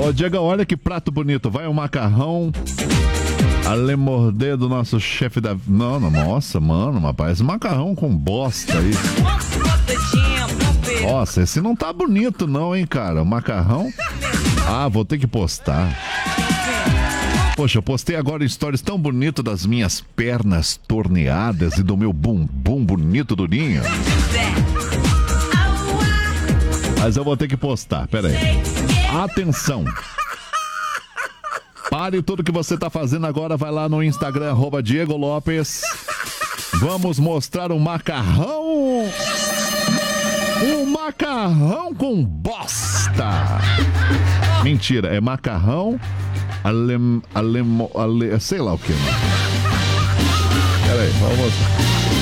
Ô, Diego, olha que prato bonito. Vai um macarrão alemordê do nosso chefe da... Não, nossa, mano, rapaz, macarrão com bosta aí. Nossa, esse não tá bonito não, hein, cara. O macarrão... Ah, vou ter que postar. Poxa, eu postei agora stories tão bonito das minhas pernas torneadas e do meu bumbum bonito durinho. Mas eu vou ter que postar, pera aí. Atenção. Pare tudo que você tá fazendo agora, vai lá no Instagram, @Diego Lopes. Vamos mostrar um macarrão. Um macarrão com bosta. Mentira, é macarrão sei lá o que. Pera aí, vamos mostrar.